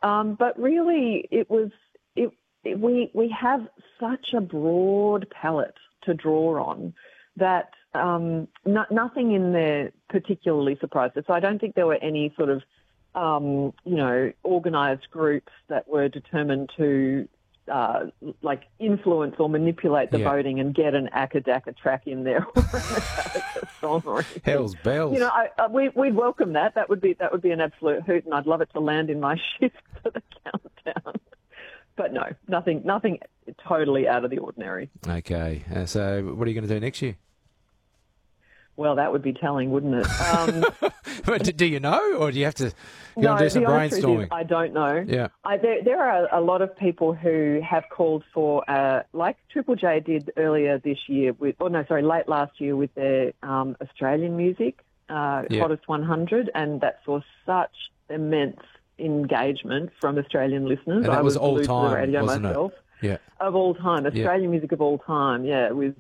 But really, we have such a broad palette to draw on that nothing in there particularly surprised us. So I don't think there were any sort of, organised groups that were determined to influence or manipulate the voting and get an Akadaka track in there or a Metallica song or anything. Hell's bells. You know, we'd welcome that. That would be an absolute hoot, and I'd love it to land in my shift for the countdown. But no, nothing totally out of the ordinary. Okay, so what are you going to do next year? Well, that would be telling, wouldn't it? Do you know, or do you have to go and do some brainstorming? I don't know. Yeah. There are a lot of people who have called for, like Triple J did earlier this year late last year with their Australian music, Hottest 100, and that saw such immense engagement from Australian listeners. And that was all time, to the radio wasn't myself. it? Yeah. Of all time, Australian music of all time. Yeah, with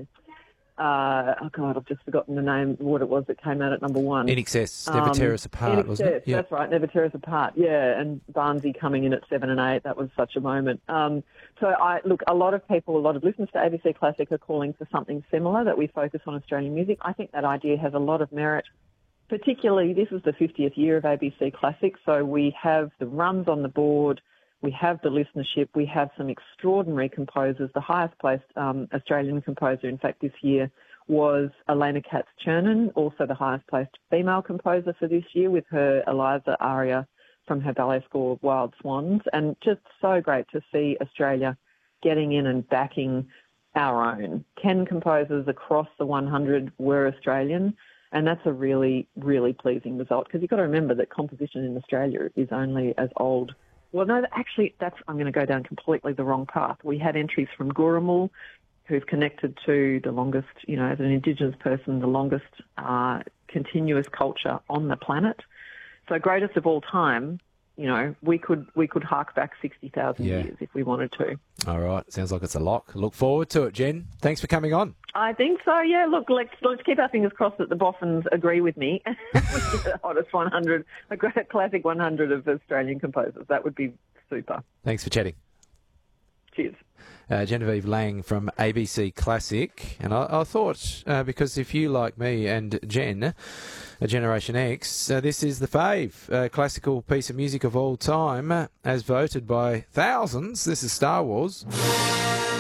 I've just forgotten the name, what it was that came out at number one. INXS, Never Tear Us Apart, wasn't it? Yeah. That's right, Never Tear Us Apart, yeah, and Barnsey coming in at 7 and 8, that was such a moment. A lot of people, a lot of listeners to ABC Classic are calling for something similar, that we focus on Australian music. I think that idea has a lot of merit, particularly this is the 50th year of ABC Classic, so we have the runs on the board, we have the listenership, we have some extraordinary composers. The highest placed Australian composer, in fact, this year was Elena Katz-Chernin, also the highest placed female composer for this year with her Eliza aria from her ballet score Wild Swans. And just so great to see Australia getting in and backing our own. 10 composers across the 100 were Australian, and that's a really, really pleasing result, because you've got to remember that composition in Australia is only as old. Well, no, actually, I'm going to go down completely the wrong path. We had entries from Gurrumul, who's connected to the longest, as an Indigenous person, the longest continuous culture on the planet. So greatest of all time, we could hark back 60,000 years if we wanted to. All right. Sounds like it's a lock. Look forward to it, Jen. Thanks for coming on. I think so, yeah. Look, let's keep our fingers crossed that the Boffins agree with me. The Hottest 100, a great classic 100 of Australian composers. That would be super. Thanks for chatting. Cheers. Genevieve Lang from ABC Classic. And I thought, because if you, like me and Jen, a Generation X, this is the fave classical piece of music of all time, as voted by thousands. This is Star Wars.